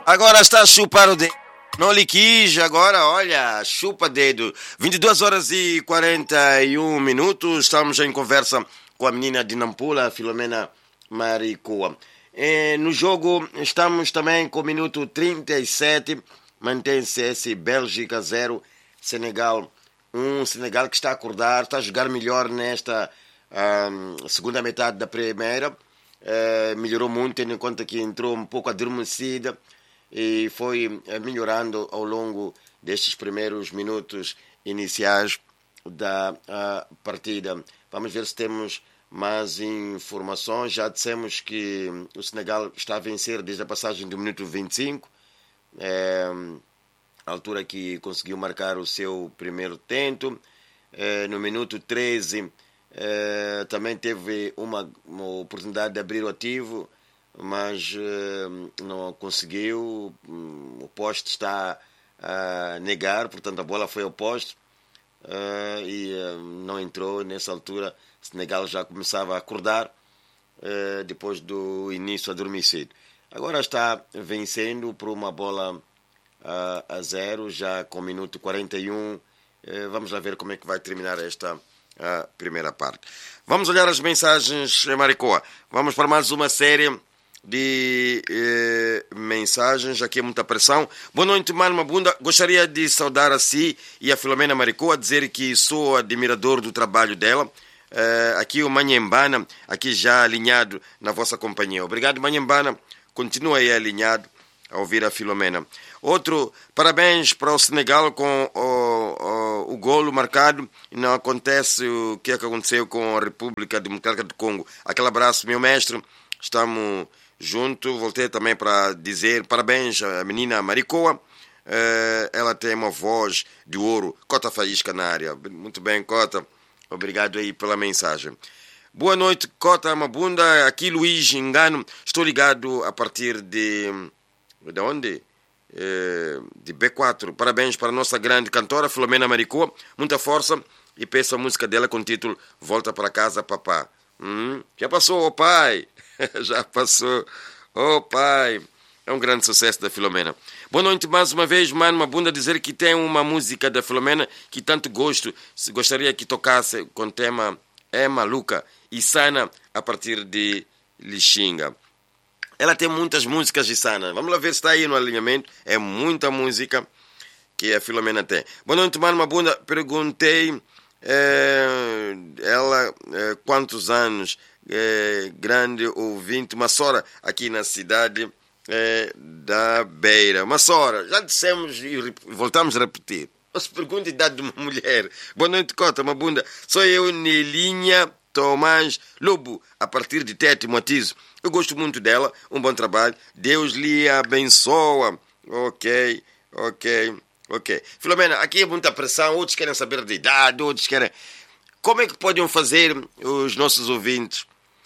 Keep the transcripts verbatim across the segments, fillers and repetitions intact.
Agora está a chupar o dedo. Não lhe quis, agora, olha, chupa dedo. vinte e duas horas e quarenta e um minutos. Estamos em conversa com a menina de Nampula, Filomena Maricoa. E no jogo, estamos também com o minuto trinta e sete. Mantém-se esse Bélgica zero, Senegal um. Senegal que está a acordar, está a jogar melhor nesta um, segunda metade da primeira. Uh, melhorou muito, tendo em conta que entrou um pouco adormecida e foi melhorando ao longo destes primeiros minutos iniciais da uh, partida. Vamos ver se temos mais informações. Já dissemos que o Senegal está a vencer desde a passagem do minuto vinte e cinco, é, a altura que conseguiu marcar o seu primeiro tento. É, no minuto treze é, também teve uma, uma oportunidade de abrir o ativo, mas uh, não conseguiu. O poste está a negar, portanto a bola foi ao poste uh, e uh, não entrou. Nessa altura o Senegal já começava a acordar uh, depois do início adormecido. Agora está vencendo por uma bola uh, a zero, já com o minuto quarenta e um. Uh, vamos lá ver como é que vai terminar esta uh, primeira parte. Vamos olhar as mensagens, Maricoa. Vamos para mais uma série de eh, mensagens. Aqui é muita pressão. Boa noite, Mano Mabunda. Gostaria de saudar a si e a Filomena Maricoa, dizer que sou admirador do trabalho dela. Eh, aqui o Manhembana, aqui já alinhado na vossa companhia. Obrigado, Manhembana. Continua aí alinhado a ouvir a Filomena. Outro, parabéns para o Senegal com o, o, o golo marcado. Não acontece o que aconteceu com a República Democrática do Congo. Aquele abraço, meu mestre. Estamos junto. Voltei também para dizer parabéns à menina Maricoa. Uh, ela tem uma voz de ouro. Cota Faísca na área. Muito bem, Cota. Obrigado aí pela mensagem. Boa noite, Cota Mabunda. Aqui Luís Engano. Estou ligado a partir de... De onde? Uh, de B quatro. Parabéns para a nossa grande cantora Filomena Maricoa. Muita força. E peço a música dela com o título Volta para Casa, Papá. Hum, já passou, oh pai. Já passou. Oh, pai. É um grande sucesso da Filomena. Boa noite mais uma vez, Mano Mabunda, dizer que tem uma música da Filomena que tanto gosto. Gostaria que tocasse com o tema É Maluca e Sana a partir de Lixinga. Ela tem muitas músicas de Sana. Vamos lá ver se está aí no alinhamento. É muita música que a Filomena tem. Boa noite, Mano Mabunda. Perguntei é, ela é, quantos anos... É, grande ouvinte, Massora, aqui na cidade é, da Beira. Massora, já dissemos e voltamos a repetir. Não se pergunta a idade de uma mulher. Boa noite, Cota Mabunda. Sou eu, Nelinha Tomás Lobo, a partir de Tete Motizo. Eu gosto muito dela, um bom trabalho. Deus lhe abençoa. Ok, ok, ok. Filomena, aqui é muita pressão. Outros querem saber da idade, outros querem... Como é que podem fazer os nossos ouvintes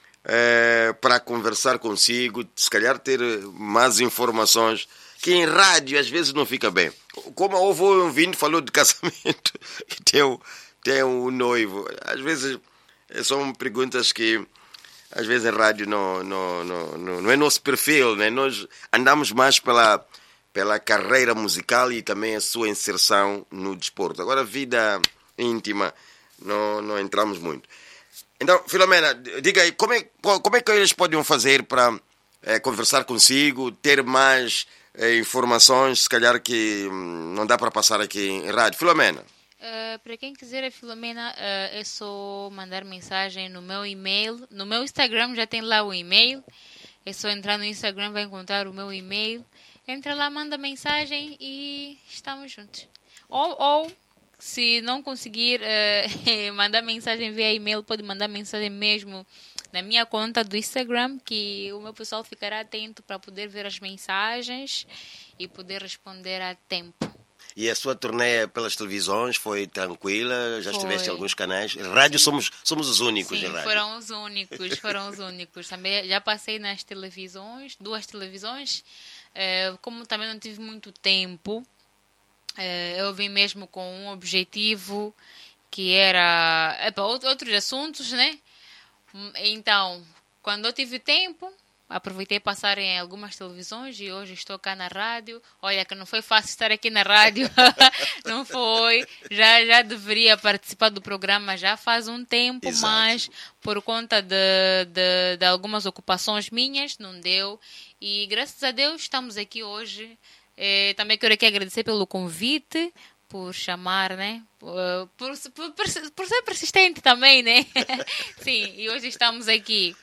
é, para conversar consigo, se calhar ter mais informações, que em rádio às vezes não fica bem? Como houve um ouvinte falou de casamento e tem um, tem um noivo. Às vezes são perguntas que às vezes em rádio não, não, não, não, não é nosso perfil, né? Nós andamos mais pela, pela carreira musical e também a sua inserção no desporto. Agora a vida íntima Não, não entramos muito. Então, Filomena, diga aí, como é, como é que eles podem fazer para é, conversar consigo, ter mais é, informações, se calhar que hum, não dá para passar aqui em rádio? Filomena. Uh, para quem quiser a Filomena, uh, é só mandar mensagem no meu e-mail. No meu Instagram já tem lá o e-mail. É só entrar no Instagram, vai encontrar o meu e-mail. Entra lá, manda mensagem e estamos juntos. Ou... ou se não conseguir uh, mandar mensagem via e-mail, pode mandar mensagem mesmo na minha conta do Instagram, que o meu pessoal ficará atento para poder ver as mensagens e poder responder a tempo. E a sua turnê pelas televisões foi tranquila? Já foi. Estiveste em alguns canais? Rádio somos, somos os únicos. Sim, em rádio. foram os únicos, foram os únicos. Também já passei nas televisões, duas televisões. Uh, como também não tive muito tempo, Uh, eu vim mesmo com um objetivo que era epa, outros assuntos, né? Então, quando eu tive tempo, Aproveitei passar em algumas televisões e hoje estou cá na rádio. Olha que não foi fácil estar aqui na rádio, não foi. Já, já deveria participar do programa já faz um tempo, Exato. Mas por conta de, de, de algumas ocupações minhas não deu. E graças a Deus estamos aqui hoje. Eh, também quero aqui agradecer pelo convite, por chamar, né? Por, por, por, por ser persistente também, né? Sim, e hoje estamos aqui.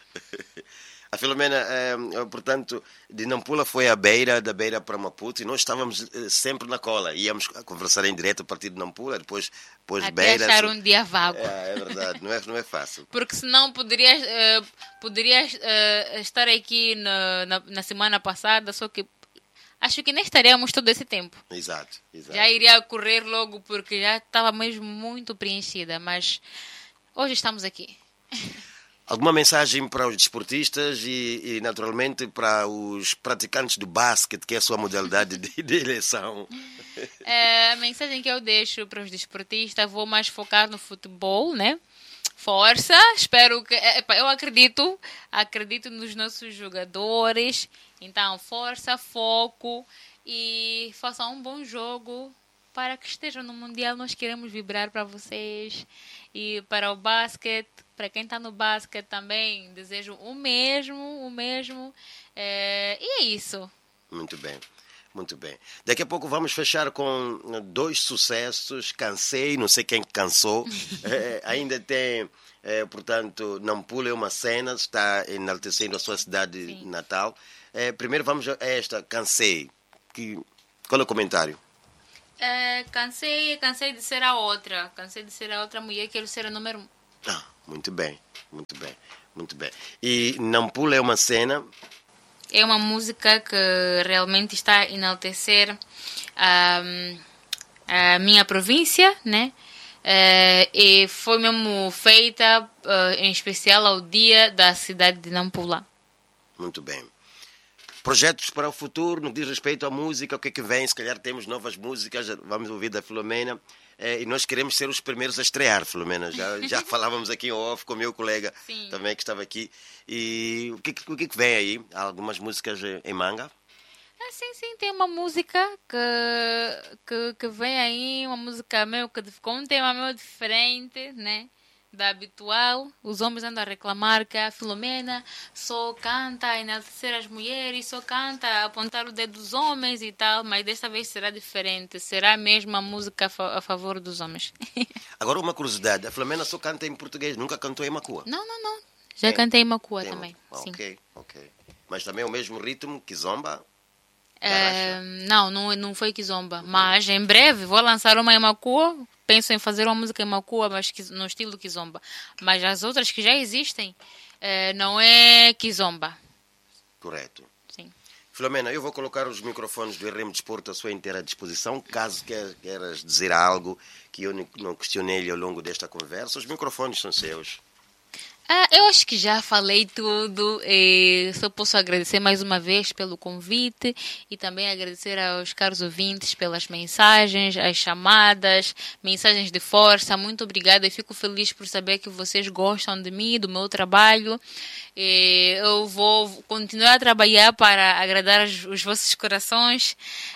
A Filomena, eh, portanto, de Nampula foi à beira, da beira para Maputo, e nós estávamos eh, sempre na cola. Íamos conversar em direto a partir de Nampula, depois, depois Até beira. achar um dia vago. É, é verdade, não é, não é fácil. Porque senão poderias, uh, poderias uh, estar aqui na, na, na semana passada, só que acho que nem estaríamos todo esse tempo. Exato, exato. Já iria correr logo porque já estava mesmo muito preenchida, mas hoje estamos aqui. Alguma mensagem para os desportistas e, e, naturalmente, para os praticantes do basquete, que é a sua modalidade de, de eleição? É, a mensagem que eu deixo para os desportistas, vou mais focar no futebol, né? Força, espero que... Eu acredito, acredito nos nossos jogadores. Então, força, foco e façam um bom jogo para que estejam no Mundial. Nós queremos vibrar para vocês. E para o basquete, para quem está no basquete também, desejo o mesmo, o mesmo. É, e é isso. Muito bem, muito bem. Daqui a pouco vamos fechar com dois sucessos. Cansei, não sei quem cansou. é, ainda tem, é, portanto, Nampula é uma cena, está enaltecendo a sua cidade Sim. natal. É, primeiro vamos a esta, Cansei. Que, qual é o comentário? É, cansei, cansei de ser a outra. Cansei de ser a outra mulher, quero ser a número um. Ah, muito bem, muito bem, muito bem. E Nampula é uma cena... É uma música que realmente está a enaltecer um, a minha província, né? Uh, e foi mesmo feita uh, em especial ao dia da cidade de Nampula. Muito bem. Projetos para o futuro, no que diz respeito à música, o que é que vem? Se calhar temos novas músicas, vamos ouvir da Filomena. É, e nós queremos ser os primeiros a estrear, Filomena. Já, já falávamos aqui em off com o meu colega Sim. também que estava aqui. E o que, o que é que vem aí? Há algumas músicas em manga? Ah, sim, sim, tem uma música que, que, que vem aí, uma música meio que com um tema meio diferente, né? Da habitual. Os homens andam a reclamar que a Filomena só canta a enaltecer as mulheres, só canta a apontar o dedo dos homens e tal, mas desta vez será diferente. Será mesmo a música a, fa a favor dos homens. Agora uma curiosidade, a Filomena só canta em português, nunca cantou em macua? Não, não, não. Já É. cantei em Macua Tem- também. Ah, Sim. ok, ok. Mas também é o mesmo ritmo que Zomba? É, não, não, não foi Kizomba. Mas em breve vou lançar uma em Macua. Penso em fazer uma música em Macua, mas que- no estilo Kizomba. Mas as outras que já existem, é, não é Kizomba. Correto. Sim. Filomena, eu vou colocar os microfones do R M Desporto à sua inteira disposição, caso quer- queiras dizer algo que eu não questionei ao longo desta conversa. Os microfones são seus. Ah, eu acho que já falei tudo. E só posso agradecer mais uma vez pelo convite e também agradecer aos caros ouvintes pelas mensagens, as chamadas, mensagens de força. Muito obrigada. Eu fico feliz por saber que vocês gostam de mim, do meu trabalho. E eu vou continuar a trabalhar para agradar os, os vossos corações.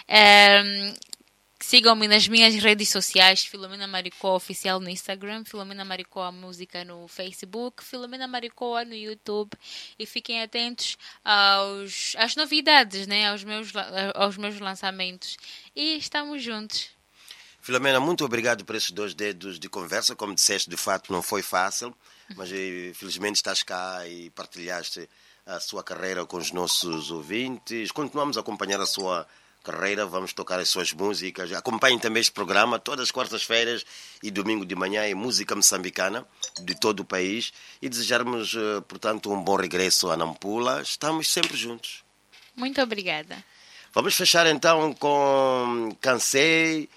É, sigam-me nas minhas redes sociais, Filomena Maricó Oficial no Instagram, Filomena Maricó a Música no Facebook, Filomena Maricó no YouTube. E fiquem atentos aos, às novidades, né? aos, meus, la- aos meus lançamentos. E estamos juntos. Filomena, muito obrigado por esses dois dedos de conversa. Como disseste, de fato não foi fácil, mas eh, felizmente estás cá e partilhaste a sua carreira com os nossos ouvintes. Continuamos a acompanhar a sua carreira, vamos tocar as suas músicas. Acompanhem também este programa todas as quartas-feiras e domingo de manhã em música moçambicana de todo o país e desejarmos, eh, portanto, um bom regresso a Nampula. Estamos sempre juntos. Muito obrigada. Vamos fechar então com Cansei,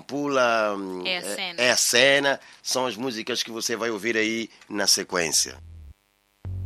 Nampula É a cena. é a cena. São as músicas que você vai ouvir aí na sequência.